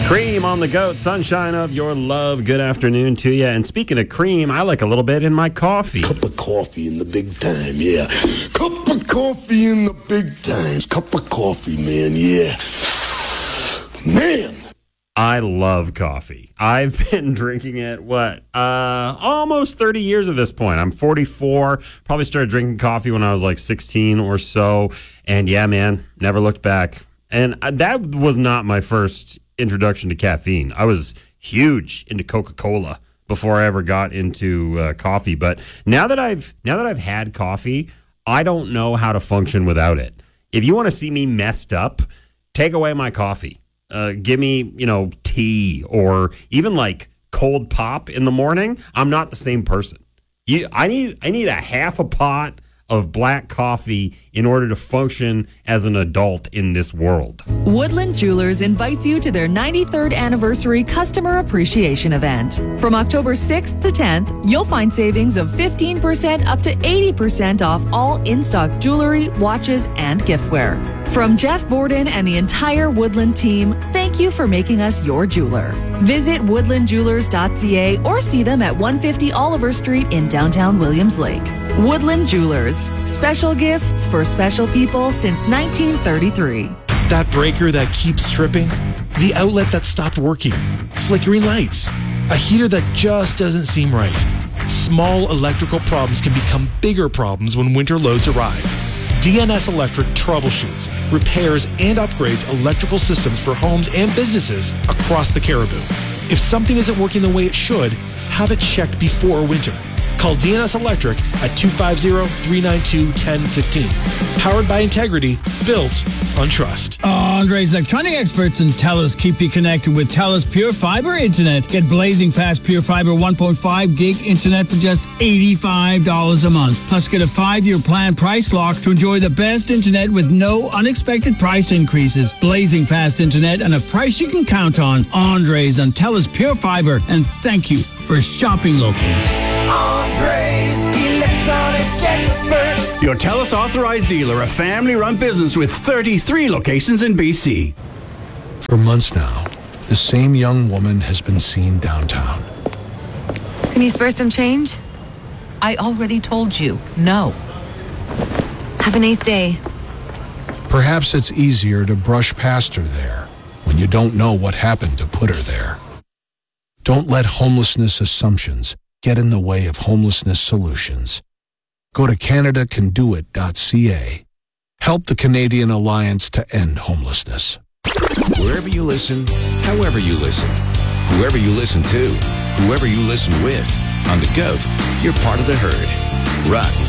Cream on the goat, sunshine of your love. Good afternoon to you. And speaking of cream, I like a little bit in my coffee. Cup of coffee in the big time, yeah. Cup of coffee in the big times. Cup of coffee, man, yeah. Man. I love coffee. I've been drinking it, almost 30 years at this point. I'm 44. Probably started drinking coffee when I was like 16 or so. And yeah, man, never looked back. And that was not my first introduction to caffeine. I was huge into Coca-Cola before I ever got into coffee. But now that I've had coffee, I don't know how to function without it. If you want to see me messed up, take away my coffee. Give me, tea or even like cold pop in the morning. I'm not the same person. I need a half a pot of black coffee in order to function as an adult in this world. Woodland Jewelers invites you to their 93rd anniversary customer appreciation event. From October 6th to 10th, you'll find savings of 15% up to 80% off all in-stock jewelry, watches, and giftware. From Jeff Borden and the entire Woodland team, thank you for making us your jeweler. Visit woodlandjewelers.ca or see them at 150 Oliver Street in downtown Williams Lake. Woodland Jewelers, special gifts for special people since 1933. That breaker that keeps tripping, the outlet that stopped working, flickering lights, a heater that just doesn't seem right. Small electrical problems can become bigger problems when winter loads arrive. DNS Electric troubleshoots, repairs, and upgrades electrical systems for homes and businesses across the Cariboo. If something isn't working the way it should, have it checked before winter. Call DNS Electric at 250-392-1015. Powered by integrity, built on trust. Andre's electronic experts in TELUS keep you connected with TELUS Pure Fiber Internet. Get blazing fast Pure Fiber 1.5 gig internet for just $85 a month. Plus, get a 5-year plan price lock to enjoy the best internet with no unexpected price increases. Blazing fast internet and a price you can count on. Andre's on TELUS Pure Fiber. And thank you for shopping local. Andre's Electronic Experts. Your TELUS authorized dealer, a family-run business with 33 locations in BC. For months now, the same young woman has been seen downtown. Can you spare some change? I already told you, no. Have a nice day. Perhaps it's easier to brush past her there when you don't know what happened to put her there. Don't let homelessness assumptions get in the way of homelessness solutions. Go to CanadaCanDoIt.ca. Help the Canadian Alliance to End Homelessness. Wherever you listen, however you listen, whoever you listen to, whoever you listen with, on the GOAT, you're part of the herd. Run.